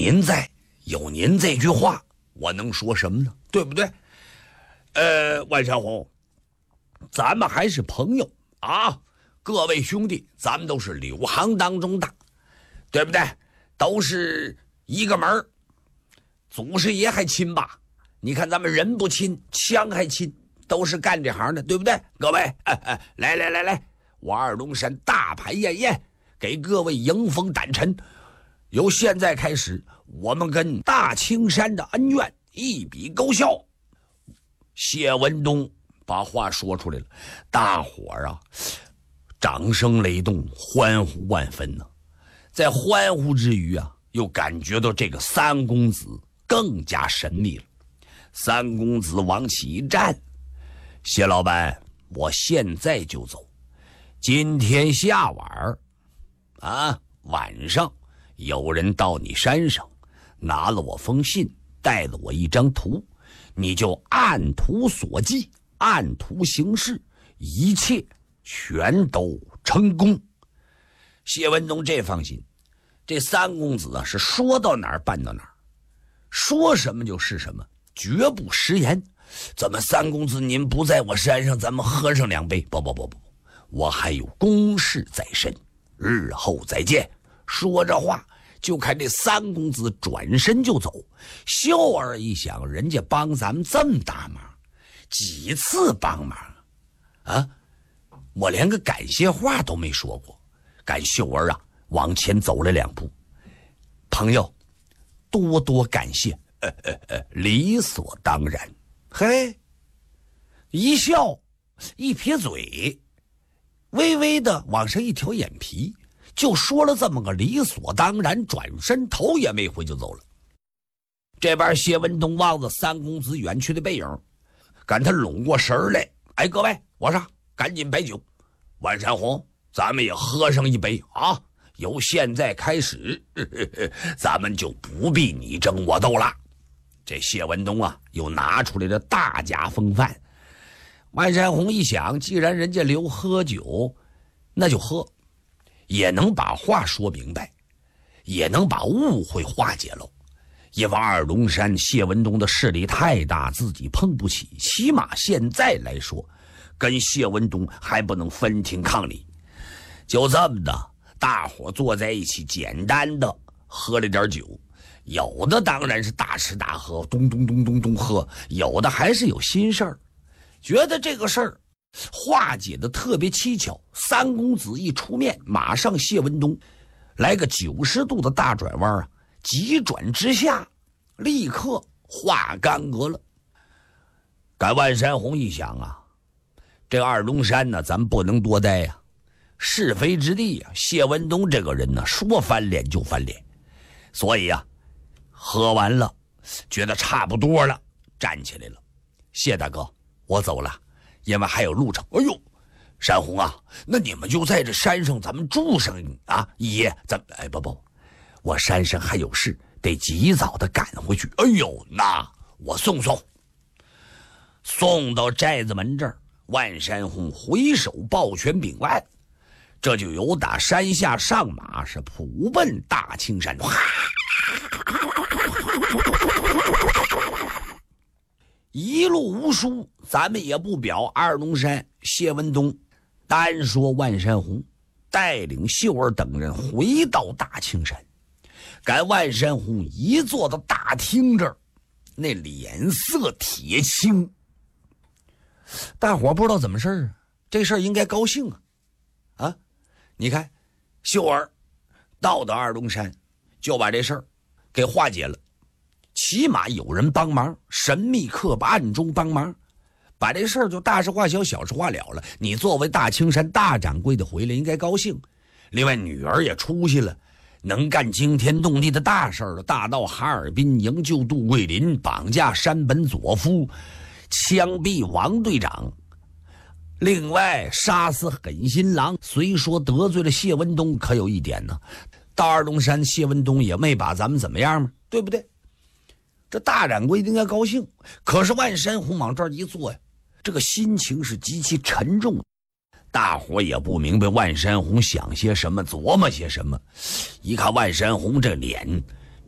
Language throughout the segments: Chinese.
您在，有您这句话，我能说什么呢？对不对？万山红，咱们还是朋友啊，各位兄弟，咱们都是柳行当中的，对不对？都是一个门儿，祖师爷还亲吧？你看咱们人不亲，枪还亲，都是干这行的，对不对？各位，来，我二龙山大排宴宴，给各位迎风掸尘。由现在开始，我们跟大青山的恩怨一笔勾销。谢文东把话说出来了，大伙儿啊，掌声雷动，欢呼万分呢。在欢呼之余啊，又感觉到这个三公子更加神秘了。三公子往起一站，谢老板，我现在就走。今天下晚上有人到你山上，拿了我封信，带了我一张图，你就按图索骥，按图行事，一切全都成功。谢文东这放心，这三公子啊是说到哪儿办到哪儿，说什么就是什么，绝不食言。怎么三公子您不在我山上，咱们喝上两杯？不，我还有公事在身，日后再见。说着话，就看这三公子转身就走。秀儿一想，人家帮咱们这么大忙，几次帮忙啊，我连个感谢话都没说过。赶秀儿啊往前走了2步，朋友多多感谢，理所当然。嘿，一笑，一撇嘴，微微的往上一挑眼皮，就说了这么个理所当然，转身头也没回就走了。这边谢文东望着三公子远去的背影，赶他拢过神来。哎，各位，我说赶紧摆酒，万山红，咱们也喝上一杯啊！由现在开始，咱们就不必你争我斗了。这谢文东啊，又拿出来了大家风范。万山红一想，既然人家留喝酒，那就喝，也能把话说明白，也能把误会化解喽。因为二龙山谢文东的势力太大，自己碰不起，起码现在来说，跟谢文东还不能分庭抗礼。就这么的，大伙坐在一起，简单的喝了点酒。有的当然是大吃大喝，咚咚咚咚咚喝，有的还是有心事儿，觉得这个事儿化解的特别蹊跷。三公子一出面，马上谢文东来个90度的大转弯啊，急转直下，立刻化干戈了。赶万山红一想啊，这二龙山呢，咱不能多待呀，是非之地啊。谢文东这个人呢，说翻脸就翻脸，所以啊，喝完了，觉得差不多了，站起来了。谢大哥，我走了，因为还有路程。哎呦，山红啊，那你们就在这山上，咱们住上啊一夜。不，我山上还有事，得及早的赶回去。哎呦，那我送到寨子门这儿。万山红回手抱拳禀万，这就由打山下上马，是普奔大青山。一路无书，咱们也不表二龙山谢文东，单说万山红带领秀儿等人回到大青山。赶万山红一坐到大厅这儿，那脸色铁青。大伙不知道怎么事儿，这事儿应该高兴啊！你看，秀儿到二龙山就把这事儿给化解了，起码有人帮忙，神秘客把暗中帮忙，把这事儿就大事化小，小事化了了。你作为大青山大掌柜的回来，应该高兴。另外，女儿也出息了，能干惊天动地的大事了，大到哈尔滨营救杜桂林，绑架山本佐夫，枪毙王队长，另外杀死狠心郎。虽说得罪了谢文东，可有一点呢，到二龙山谢文东也没把咱们怎么样嘛，对不对？这大掌柜应该高兴。可是万山红往这儿一坐呀，这个心情是极其沉重。大伙也不明白万山红想些什么，琢磨些什么。一看万山红这脸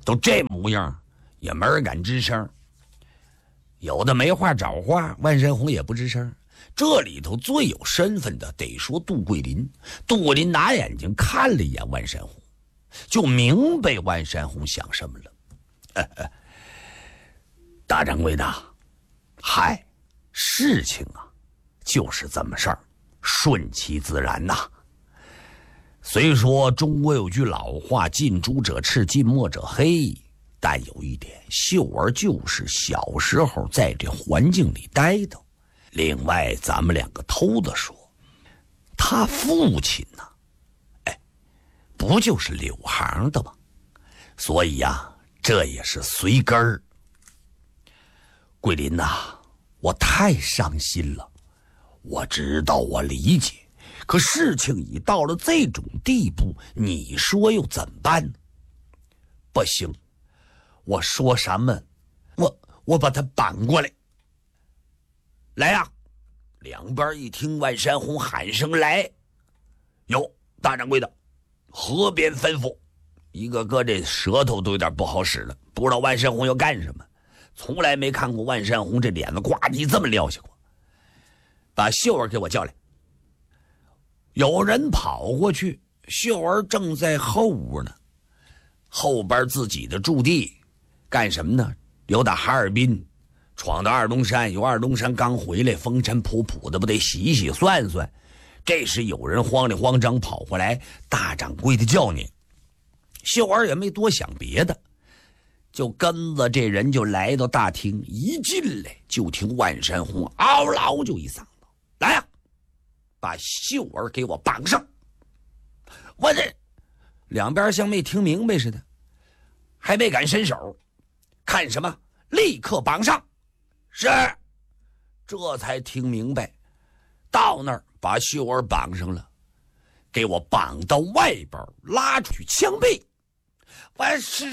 都这模样，也没人敢吱声。有的没话找话，万山红也不吱声。这里头最有身份的得说杜桂林。杜桂林拿眼睛看了一眼万山红，就明白万山红想什么了。大掌柜的，嗨，事情啊就是这么事儿，顺其自然呐。虽说中国有句老话，近朱者赤，近墨者黑，但有一点，秀儿就是小时候在这环境里待的。另外咱们两个偷的说，他父亲呢，不就是柳行的吗？所以呀，这也是随根儿。桂林呐，我太伤心了。我知道，我理解，可事情已到了这种地步，你说又怎么办呢？不行，我说什么，我把他绑过来。来呀！两边一听万山红喊声来，哟，大掌柜的，河边吩咐，一个个这舌头都有点不好使了，不知道万山红要干什么。从来没看过万山红这脸子呱唧这么撂下过。把秀儿给我叫来。有人跑过去，秀儿正在后屋呢，后边自己的驻地，干什么呢？有打哈尔滨闯到二龙山，由二龙山刚回来，风尘仆仆的，不得洗一洗算算。这时有人慌里慌张跑过来，大掌柜的叫你。秀儿也没多想别的，就跟着这人就来到大厅，一进来就听万山红嗷嗷就一嗓子：“来呀，把秀儿给我绑上！”我这两边像没听明白似的，还没敢伸手，看什么？立刻绑上！是，这才听明白，到那儿把秀儿绑上了，给我绑到外边，拉出去枪毙。我是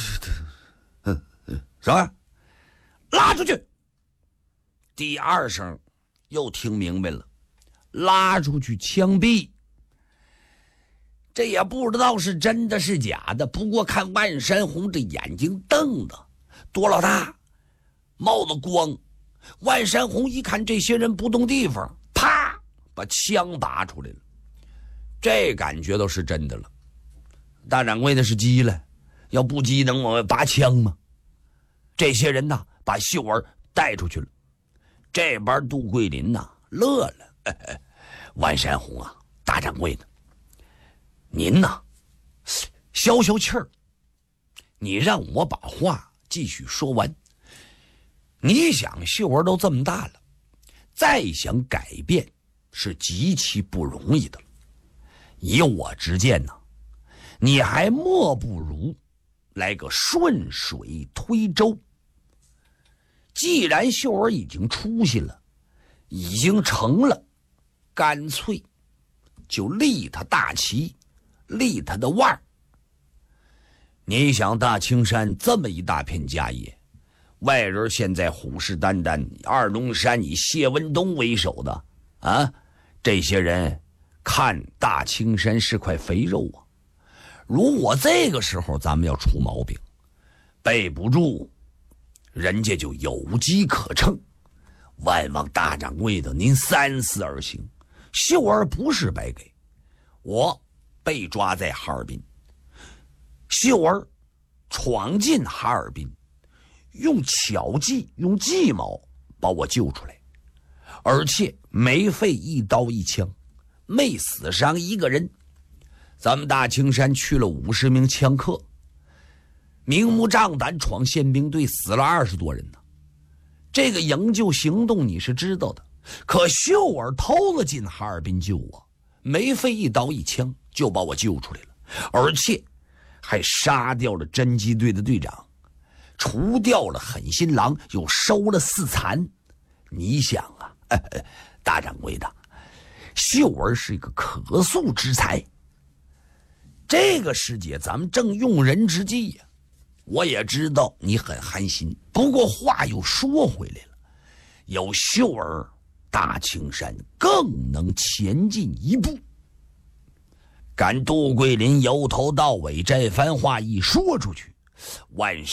什么？拉出去！第二声又听明白了，拉出去枪毙。这也不知道是真的是假的，不过看万山红这眼睛瞪的多老大，冒了光。万山红一看这些人不动地方，啪，把枪拔出来了。这感觉都是真的了。大掌柜的是急了，要不急能我拔枪吗？这些人呐，把秀儿带出去了。这边杜桂林呐乐了，万山红啊，大掌柜的，您呐消消气儿，你让我把话继续说完。你想秀儿都这么大了，再想改变是极其不容易的。以我之见呢，你还莫不如来个顺水推舟。既然秀儿已经出息了，已经成了，干脆就立他大旗，立他的腕儿。你想大青山这么一大片家业，外人现在虎视眈眈，二龙山以谢文东为首的啊，这些人看大青山是块肥肉啊。如果这个时候咱们要出毛病，备不住，人家就有机可乘。万望大掌柜的您三思而行，秀儿不是白给。我被抓在哈尔滨，秀儿闯进哈尔滨，用巧计用计谋把我救出来，而且没费一刀一枪，没死伤一个人。咱们大青山去了50名枪客，明目张胆闯宪兵队，死了20多人呢。这个营救行动你是知道的，可秀儿偷了进哈尔滨救我，没费一刀一枪就把我救出来了，而且还杀掉了侦缉队的队长，除掉了狠心郎，又收了4残。你想啊，大掌柜的，秀儿是一个可塑之才。这个时节咱们正用人之际呀，我也知道你很寒心，不过话又说回来了，有秀儿，大青山更能前进一步。赶杜桂林由头到尾这番话一说出去， 万